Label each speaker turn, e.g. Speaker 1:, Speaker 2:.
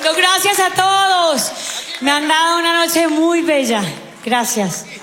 Speaker 1: Gracias a todos. Me han dado una noche muy bella. Gracias.